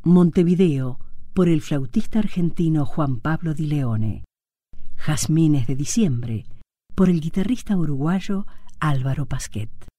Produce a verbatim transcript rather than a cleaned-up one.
Montevideo, por el flautista argentino Juan Pablo Di Leone. Jazmines de diciembre, por el guitarrista uruguayo Álvaro Pasquet.